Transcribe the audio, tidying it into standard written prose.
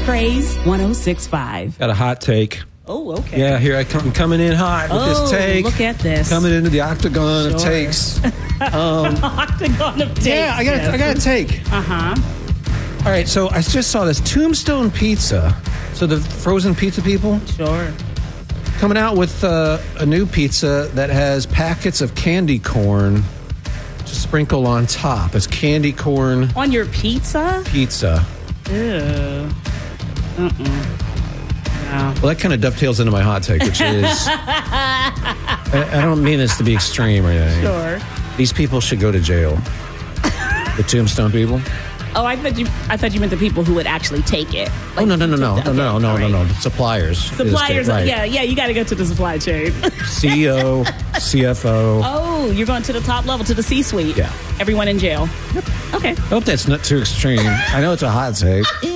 Praise 106.5. Got a hot take. Oh, okay. Yeah, here I come. I'm coming in hot with this take. Look at this. Coming into the octagon of Sure. takes. Octagon of takes. Yeah, I got a take. Uh-huh. All right, so I just saw this Tombstone Pizza. So the frozen pizza people Sure. coming out with a new pizza that has packets of candy corn to sprinkle on top. It's candy corn On your pizza? pizza. Ew. No. Well, that kind of dovetails into my hot take, which is I don't mean this to be extreme or anything. Sure. These people should go to jail. The Tombstone people. Oh, I thought you meant the people who would actually take it. Oh, no. Okay, The suppliers. Suppliers, Right. yeah, you got to go to the supply chain. CEO, CFO. Oh, you're going to the top level, to the C-suite. Yeah. Everyone in jail. Yep. Okay. I hope that's not too extreme. I know it's a hot take.